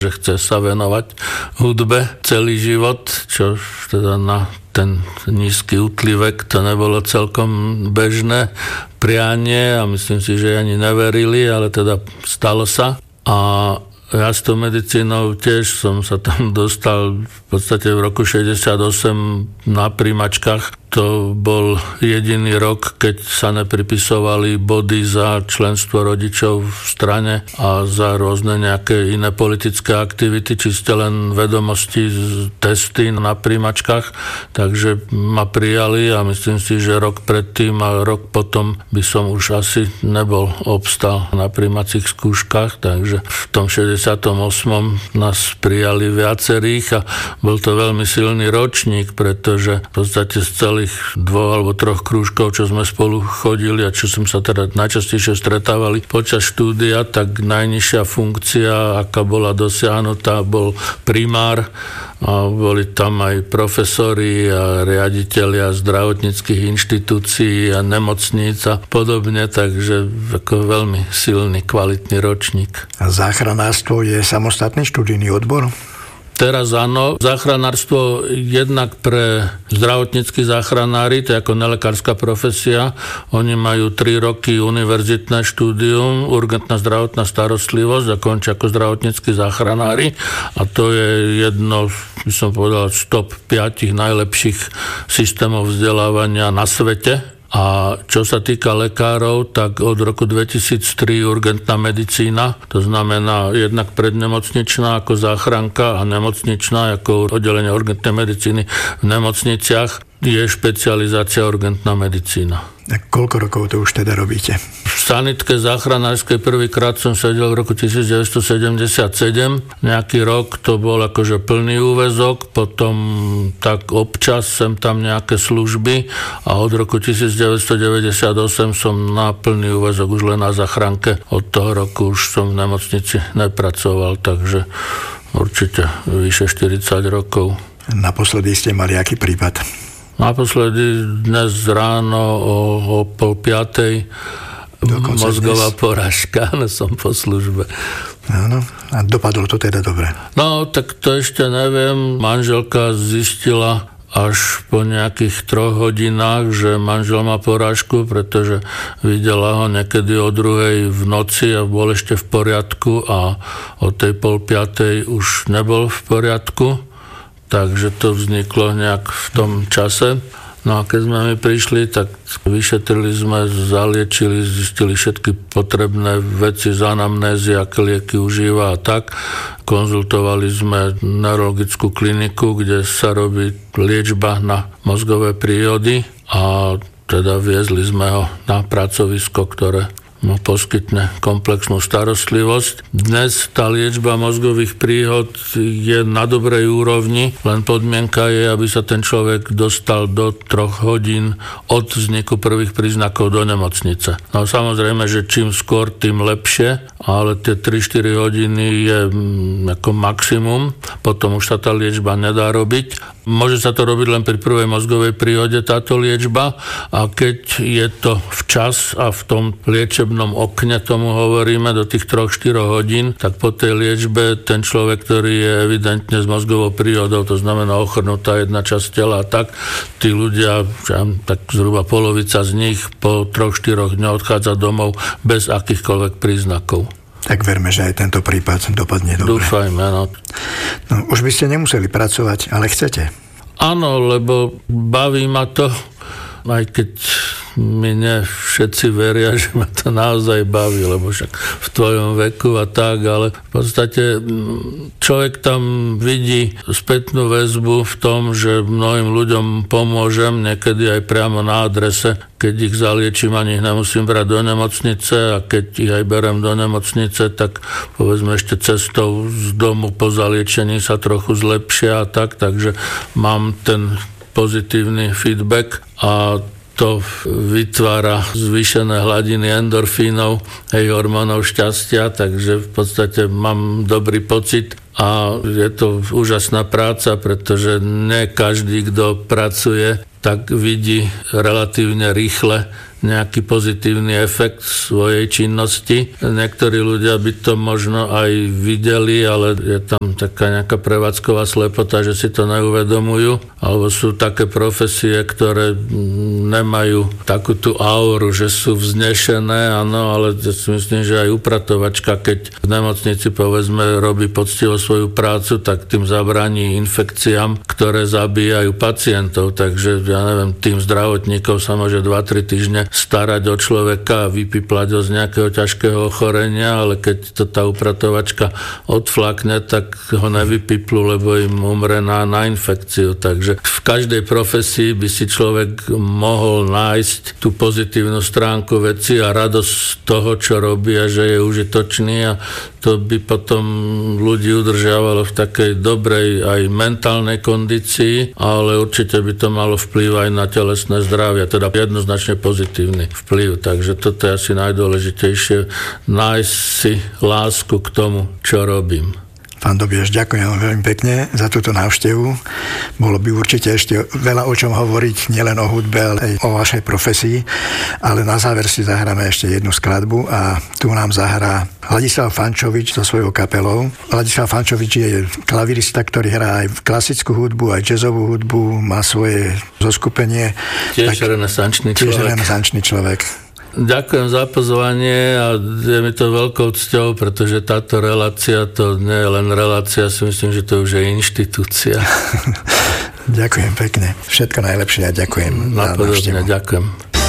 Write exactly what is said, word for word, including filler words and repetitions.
že chce sa venovať hudbe celý život, čo teda na ten nízky útlivek to nebolo celkom bežné prianie a myslím si, že ani neverili, ale teda stalo sa. A ja s tou medicínou tiež som sa tam dostal v podstate v roku šesťdesiatosem na príjmačkách. To bol jediný rok, keď sa nepripisovali body za členstvo rodičov v strane a za rôzne nejaké iné politické aktivity, čiste len vedomosti, testy na príjmačkách. Takže ma prijali a myslím si, že rok predtým a rok potom by som už asi nebol obstal na príjmacích skúškach, takže v tom šesťdesiatom ôsmom nás prijali viacerých a bol to veľmi silný ročník, pretože v podstate z celých dvoch alebo troch krúžkov, čo sme spolu chodili a čo som sa teda najčastejšie stretávali počas štúdia, tak najnižšia funkcia, aká bola dosiahnutá, bol primár a boli tam aj profesori a riaditelia zdravotníckych inštitúcií a nemocníc a podobne, takže ako veľmi silný, kvalitný ročník. A záchranárstvo je samostatný študijný odbor? Teraz áno, záchranárstvo jednak pre zdravotníckych záchranári, to je ako nelekárska profesia, oni majú tri roky univerzitné štúdium, urgentná zdravotná starostlivosť a končia ako zdravotníckí záchranári a to je jedno, by som povedal, z top päť najlepších systémov vzdelávania na svete. A čo sa týka lekárov, tak od roku dvetisíctri urgentná medicína, to znamená jednak prednemocničná ako záchranka a nemocničná ako oddelenie urgentnej medicíny v nemocniciach, je špecializácia urgentná medicína. A koľko rokov to už teda robíte? V sanitke záchranárskej prvýkrát som sedel v roku devätnásťsedemdesiatsedem. Nejaký rok to bol akože plný úväzok, potom tak občas sem tam nejaké služby a od roku devätnásťdeväťdesiatosem som na plný úväzok už len na záchranke. Od toho roku už som v nemocnici nepracoval, takže určite vyše štyridsať rokov. Naposledy ste mali aký prípad? Naposledy dnes ráno o, o pol piatej Dokonca mozgová dnes porážka, ale som po službe. Áno, a dopadlo to teda dobre? No, tak to ešte neviem. Manželka zistila až po nejakých troch hodinách, že manžel má porážku, pretože videla ho niekedy o druhej v noci a bol ešte v poriadku a o tej pol piatej už nebol v poriadku. Takže to vzniklo nejak v tom čase. No a keď sme my prišli, tak vyšetrili sme, zaliečili, zistili všetky potrebné veci z anamnézy, aké lieky užíva a tak. Konzultovali sme neurologickú kliniku, kde sa robí liečba na mozgové príhody a teda viezli sme ho na pracovisko, ktoré mu poskytne komplexnú starostlivosť. Dnes tá liečba mozgových príhod je na dobrej úrovni, len podmienka je, aby sa ten človek dostal do troch hodín od vzniku prvých príznakov do nemocnice. No samozrejme, že čím skôr, tým lepšie, ale tie tri štyri hodiny je ako maximum, potom už sa tá liečba nedá robiť. Môže sa to robiť len pri prvej mozgovej príhode táto liečba a keď je to včas a v tom liečebnom okne, tomu hovoríme, do tých tri štyri hodín, tak po tej liečbe ten človek, ktorý je evidentne s mozgovou príhodou, to znamená ochrnutá jedna časť tela, tak tí ľudia, tak zhruba polovica z nich po tri štyri dňoch odchádza domov bez akýchkoľvek príznakov. Tak verme, že aj tento prípad dopadne dobre. Dúfajme, no. No, už by ste nemuseli pracovať, ale chcete. Áno, lebo baví ma to, aj keď mi ne všetci veria, že ma to naozaj baví, lebo však v tvojom veku a tak, ale v podstate človek tam vidí spätnú väzbu v tom, že mnohým ľuďom pomôžem, niekedy aj priamo na adrese, keď ich zaliečím, ani ich nemusím brať do nemocnice a keď ich aj berem do nemocnice, tak povedzme ešte cestou z domu po zaliečení sa trochu zlepšia a tak, takže mám ten pozitívny feedback a to vytvára zvýšené hladiny endorfínov, hej, hormónov šťastia, takže v podstate mám dobrý pocit a je to úžasná práca, pretože nie každý, kto pracuje, tak vidí relatívne rýchle nejaký pozitívny efekt svojej činnosti. Niektorí ľudia by to možno aj videli, ale je tam taká nejaká prevádzková slepota, že si to neuvedomujú, alebo sú také profesie, ktoré nemajú takú tú auru, že sú vznešené, áno, ale ja si myslím, že aj upratovačka, keď v nemocnici povedzme robí poctivo svoju prácu, tak tým zabráni infekciám, ktoré zabíjajú pacientov, takže ja neviem, tým zdravotníkov sa môže dva tri týždne starať o človeka a vypiplať ho z nejakého ťažkého ochorenia, ale keď to tá upratovačka odflakne, tak ho nevypiplu, lebo im umre na, na infekciu. Takže v každej profesii by si človek mohol nájsť tú pozitívnu stránku veci a radosť z toho, čo robí a že je užitočný, a to by potom ľudí udržiavalo v takej dobrej aj mentálnej kondícii, ale určite by to malo vplyv aj na telesné zdravie, teda jednoznačne pozitívny vplyv. Takže toto je asi najdôležitejšie, nájsť si lásku k tomu, čo robím. Pán Dobiež, ďakujem veľmi pekne za túto návštevu. Bolo by určite ešte veľa o čom hovoriť, nielen o hudbe, ale aj o vašej profesii. Ale na záver si zahráme ešte jednu skladbu a tu nám zahrá Ladislav Fančovič so svojou kapelou. Ladislav Fančovič je klavirista, ktorý hrá aj klasickú hudbu, aj jazzovú hudbu, má svoje zoskupenie. Tiež renesančný človek. Tiež renesančný človek. Ďakujem za pozvanie a je mi to veľkou cťou, pretože táto relácia, to nie je len relácia, si myslím, že to už je inštitúcia. Ďakujem pekne. Všetko najlepšie a ďakujem. Napodobne, ďakujem.